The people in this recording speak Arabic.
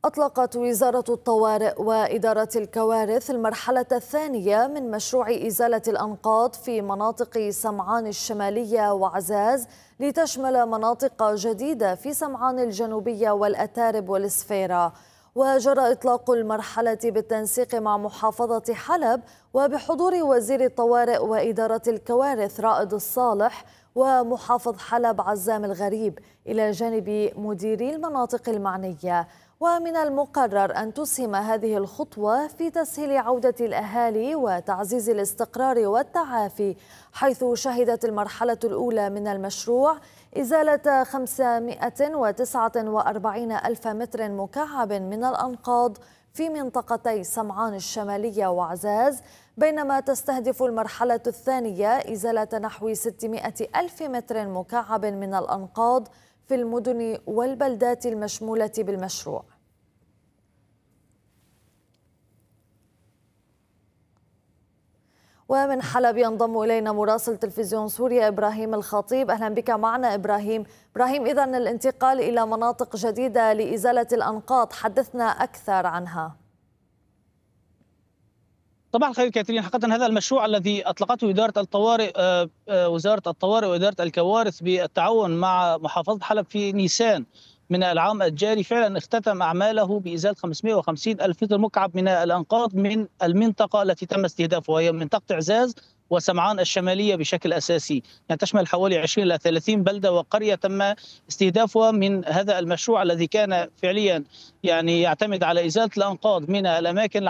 أطلقت وزارة الطوارئ وإدارة الكوارث المرحلة الثانية من مشروع إزالة الأنقاض في مناطق سمعان الشمالية وعزاز لتشمل مناطق جديدة في سمعان الجنوبية والأتارب والسفيرة. وجرى إطلاق المرحلة بالتنسيق مع محافظة حلب وبحضور وزير الطوارئ وإدارة الكوارث رائد الصالح ومحافظ حلب عزام الغريب إلى جانب مديري المناطق المعنية. ومن المقرر أن تسهم هذه الخطوة في تسهيل عودة الأهالي وتعزيز الاستقرار والتعافي، حيث شهدت المرحلة الأولى من المشروع إزالة 549 ألف متر مكعب من الأنقاض في منطقتي سمعان الشمالية وعزاز، بينما تستهدف المرحلة الثانية إزالة نحو 600 ألف متر مكعب من الأنقاض في المدن والبلدات المشمولة بالمشروع. ومن حلب ينضم إلينا مراسل تلفزيون سوريا إبراهيم الخطيب. أهلا بك معنا إبراهيم. إذن الانتقال إلى مناطق جديدة لإزالة الأنقاض، حدثنا أكثر عنها. طبعا خير كاترين، حقيقة هذا المشروع الذي أطلقته إدارة الطوارئ وزارة الطوارئ وإدارة الكوارث بالتعاون مع محافظة حلب في نيسان من العام الجاري فعلا اختتم أعماله بإزالة 550 ألف متر مكعب من الأنقاض من المنطقة التي تم استهدافها، وهي منطقة عزاز وسمعان الشمالية بشكل أساسي، يعني تشمل حوالي 20 إلى 30 بلدة وقرية تم استهدافها من هذا المشروع الذي كان فعليا يعني يعتمد على إزالة الأنقاض من الأماكن